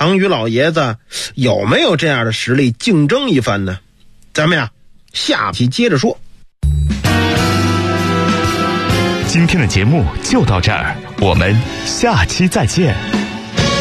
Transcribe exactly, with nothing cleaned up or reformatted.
杨宇老爷子有没有这样的实力竞争一番呢？咱们呀，下期接着说。 今天的节目就到这儿，我们下期再见。